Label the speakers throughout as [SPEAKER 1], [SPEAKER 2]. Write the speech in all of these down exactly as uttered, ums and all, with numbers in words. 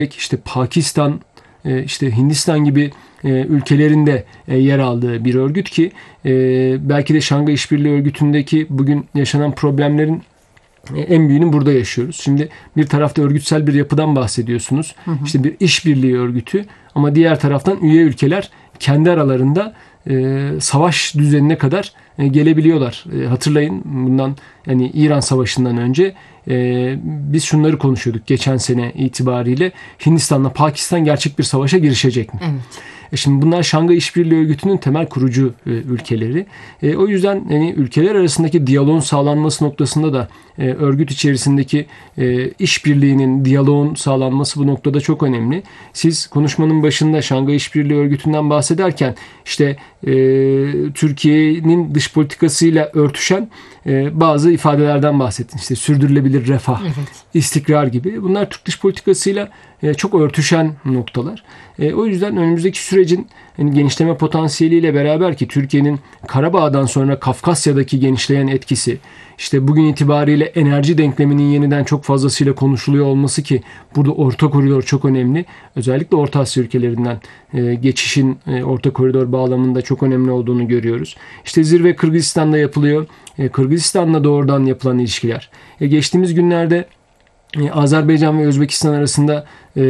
[SPEAKER 1] işte Pakistan, e, işte Hindistan gibi e, ülkelerinde e, yer aldığı bir örgüt ki e, belki de Şangay İşbirliği Örgütü'ndeki bugün yaşanan problemlerin e, en büyüğünü burada yaşıyoruz. Şimdi bir tarafta örgütsel bir yapıdan bahsediyorsunuz. Hı hı. İşte bir işbirliği örgütü ama diğer taraftan üye ülkeler kendi aralarında e, savaş düzenine kadar e, gelebiliyorlar. E, hatırlayın bundan yani İran Savaşı'ndan önce e, biz şunları konuşuyorduk geçen sene itibariyle. Hindistan'la Pakistan gerçek bir savaşa girişecek mi?
[SPEAKER 2] Evet.
[SPEAKER 1] E şimdi bunlar Şangay İşbirliği Örgütü'nün temel kurucu e, ülkeleri. E, o yüzden yani ülkeler arasındaki diyaloğun sağlanması noktasında da e, örgüt içerisindeki e, işbirliğinin, diyaloğun sağlanması bu noktada çok önemli. Siz konuşmanın başında Şangay İşbirliği Örgütü'nden bahsederken işte e, Türkiye'nin dış politikasıyla örtüşen e, bazı ifadelerden bahsettiniz. İşte sürdürülebilir refah, evet, istikrar gibi. Bunlar Türk dış politikasıyla e, çok örtüşen noktalar. E, o yüzden önümüzdeki sürecin yani genişleme potansiyeliyle beraber ki Türkiye'nin Karabağ'dan sonra Kafkasya'daki genişleyen etkisi, işte bugün itibariyle enerji denkleminin yeniden çok fazlasıyla konuşuluyor olması ki burada Orta Koridor çok önemli. Özellikle Orta Asya ülkelerinden e, geçişin e, Orta Koridor bağlamında çok önemli olduğunu görüyoruz. İşte zirve Kırgızistan'da yapılıyor. E, Kırgızistan'la doğrudan yapılan ilişkiler. E, geçtiğimiz günlerde Azerbaycan ve Özbekistan arasında e,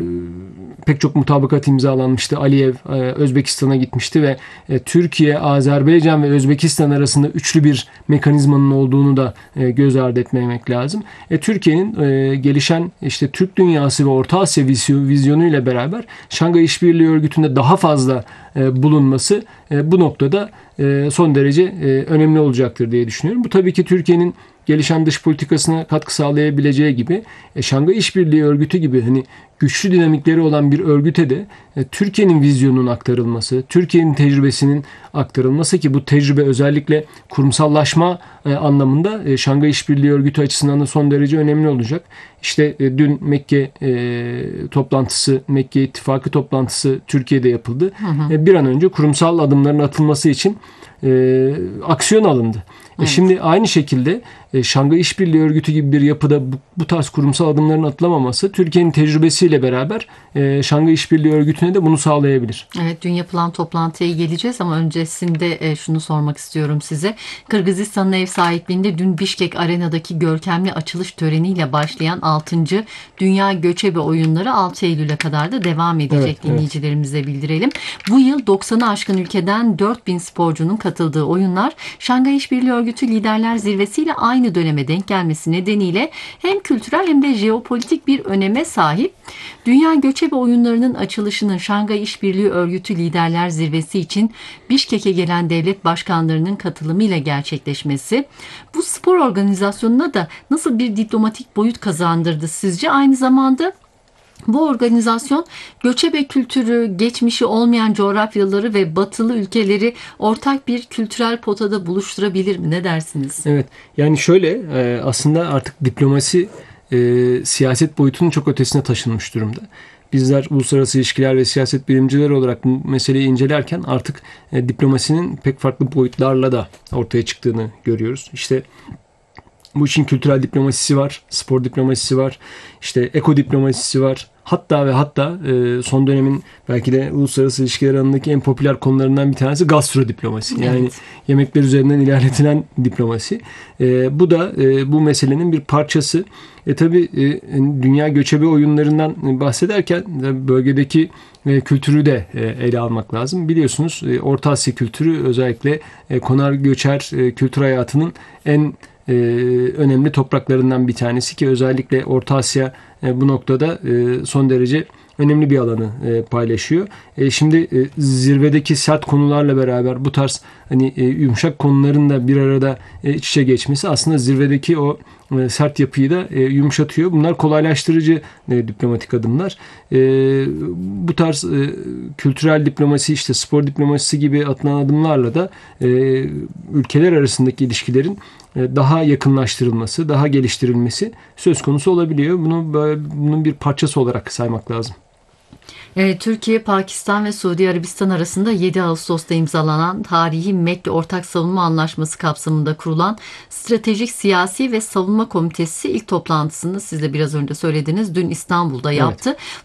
[SPEAKER 1] pek çok mutabakat imzalanmıştı. Aliyev e, Özbekistan'a gitmişti ve e, Türkiye, Azerbaycan ve Özbekistan arasında üçlü bir mekanizmanın olduğunu da e, göz ardı etmemek lazım. E, Türkiye'nin e, gelişen işte Türk dünyası ve Orta Asya vizyonu ile beraber Şangay İşbirliği Örgütü'nde daha fazla e, bulunması e, bu noktada e, son derece e, önemli olacaktır diye düşünüyorum. Bu tabii ki Türkiye'nin gelişen dış politikasına katkı sağlayabileceği gibi e, Şangay İşbirliği Örgütü gibi hani güçlü dinamikleri olan bir örgüte de e, Türkiye'nin vizyonunun aktarılması, Türkiye'nin tecrübesinin aktarılması ki bu tecrübe özellikle kurumsallaşma e, anlamında e, Şangay İşbirliği Örgütü açısından da son derece önemli olacak. İşte e, dün Mekke e, toplantısı, Mekke İttifakı toplantısı Türkiye'de yapıldı. Hı hı. E, bir an önce kurumsal adımların atılması için e, aksiyon alındı. Evet. E şimdi aynı şekilde e, Şangay İşbirliği Örgütü gibi bir yapıda bu, bu tarz kurumsal adımların atılamaması Türkiye'nin tecrübesiyle beraber e, Şangay İşbirliği Örgütü'ne de bunu sağlayabilir.
[SPEAKER 2] Evet, dün yapılan toplantıya geleceğiz ama öncesinde e, şunu sormak istiyorum size. Kırgızistan'ın ev sahipliğinde dün Bişkek Arena'daki görkemli açılış töreniyle başlayan altıncı Dünya Göçebe Oyunları altı Eylül'e kadar da devam edecek, evet, dinleyicilerimize evet. bildirelim. Bu yıl doksanı aşkın ülkeden dört bin sporcunun katıldığı oyunlar Şangay İşbirliği Örgütü Liderler Zirvesi ile aynı döneme denk gelmesi nedeniyle hem kültürel hem de jeopolitik bir öneme sahip. Dünya Göçebe Oyunları'nın açılışının Şangay İşbirliği Örgütü Liderler Zirvesi için Bişkek'e gelen devlet başkanlarının katılımıyla gerçekleşmesi bu spor organizasyonuna da nasıl bir diplomatik boyut kazandırdı sizce? Aynı zamanda bu organizasyon göçebe kültürü, geçmişi olmayan coğrafyaları ve batılı ülkeleri ortak bir kültürel potada buluşturabilir mi? Ne dersiniz?
[SPEAKER 1] Evet, yani şöyle aslında artık diplomasi e, siyaset boyutunun çok ötesine taşınmış durumda. Bizler uluslararası ilişkiler ve siyaset bilimcileri olarak bu meseleyi incelerken artık e, diplomasinin pek farklı boyutlarla da ortaya çıktığını görüyoruz. İşte bu işin kültürel diplomasisi var, spor diplomasisi var, işte eko diplomasisi var. Hatta ve hatta e, son dönemin belki de uluslararası ilişkiler alanındaki en popüler konularından bir tanesi gastro diplomasi. Yani evet. yemekler üzerinden ilerletilen diplomasi. E, bu da e, bu meselenin bir parçası. E, tabii e, dünya göçebe oyunlarından bahsederken e, bölgedeki e, kültürü de e, ele almak lazım. Biliyorsunuz e, Orta Asya kültürü özellikle e, konar göçer e, kültür hayatının en Ee, önemli topraklarından bir tanesi ki özellikle Orta Asya e, bu noktada e, son derece önemli bir alanı e, paylaşıyor. E, şimdi e, zirvedeki sert konularla beraber bu tarz hani e, yumuşak konuların da bir arada e, iç içe geçmesi aslında zirvedeki o e, sert yapıyı da e, yumuşatıyor. Bunlar kolaylaştırıcı e, diplomatik adımlar. E, bu tarz e, kültürel diplomasi, işte spor diplomasisi gibi atılan adımlarla da e, ülkeler arasındaki ilişkilerin daha yakınlaştırılması, daha geliştirilmesi söz konusu olabiliyor. Bunu bunun bir parçası olarak saymak lazım.
[SPEAKER 2] Türkiye, Pakistan ve Suudi Arabistan arasında yedi Ağustos'ta imzalanan tarihi Mekke Ortak Savunma Anlaşması kapsamında kurulan Stratejik Siyasi ve Savunma Komitesi ilk toplantısını siz de biraz önce söylediniz dün İstanbul'da yaptı. Evet.